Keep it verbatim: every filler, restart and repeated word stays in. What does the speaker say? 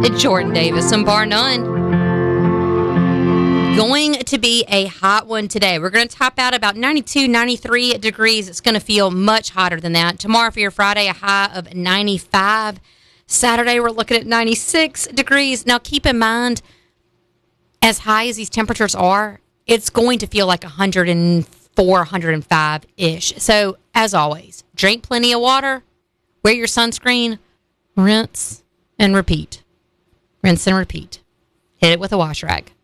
Jordan Davis and bar none. Going to be a hot one today. We're going to top out about ninety-two, ninety-three degrees. It's going to feel much hotter than that. Tomorrow for your Friday, a high of ninety-five. Saturday, we're looking at ninety-six degrees. Now, keep in mind, as high as these temperatures are, it's going to feel like one hundred four, one hundred five-ish. So, as always, drink plenty of water, wear your sunscreen, rinse, and repeat. Rinse and repeat. Hit it with a wash rag.